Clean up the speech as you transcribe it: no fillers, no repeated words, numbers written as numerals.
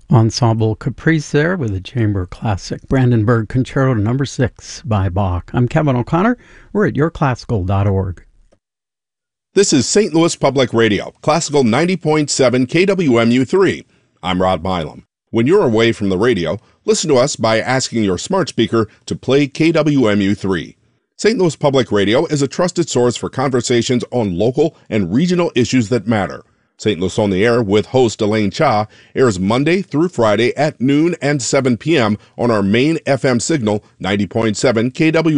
Ensemble Caprice there with a chamber classic, Brandenburg Concerto No. 6 by Bach. I'm Kevin O'Connor. We're at yourclassical.org. This is St. Louis Public Radio, Classical 90.7 KWMU3. I'm Rod Milam. When you're away from the radio, listen to us by asking your smart speaker to play KWMU3. St. Louis Public Radio is a trusted source for conversations on local and regional issues that matter. St. Louis on the Air with host Elaine Cha airs Monday through Friday at noon and 7 p.m. on our main FM signal, 90.7 KW.